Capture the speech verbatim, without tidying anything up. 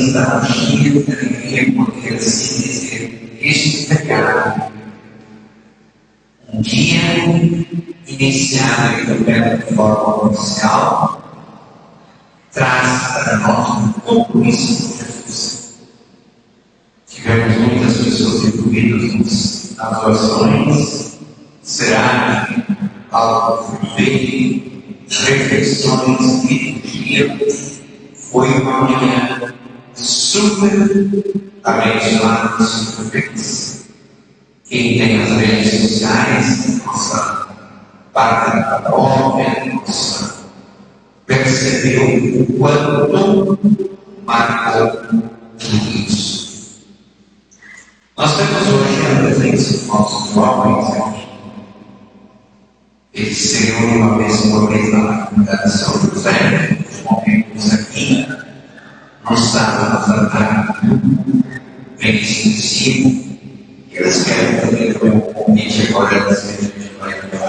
da magia deveria poder assim dizer destacar um dia iniciado também de forma oficial, traz para nós um compromisso com Jesus. Tivemos muitas pessoas envolvidas nas orações. Será que algo foi feito? Reflexões, liturgia. Foi uma manhã super abençoada, super feliz. Quem tem as redes sociais, nossa parte paróquia, nossa, percebeu o quanto marcou tudo isso. Nós temos hoje a presença dos nossos jovens aqui. Eles se reúnem uma vez por mês na comunidade de São José, os momentos aqui, no sábado à tarde, bem extensivo. Eles querem também ter um convite agora das